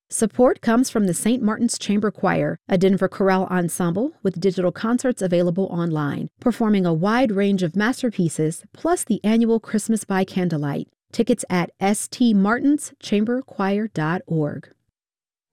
Support comes from the St. Martin's Chamber Choir, a Denver chorale ensemble with digital concerts available online, performing a wide range of masterpieces, plus the annual Christmas by Candlelight. Tickets at stmartinschamberchoir.org.